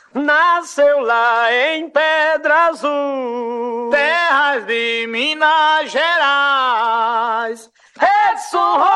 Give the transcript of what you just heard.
nasceu lá em Pedra Azul, terras de Minas Gerais. Edson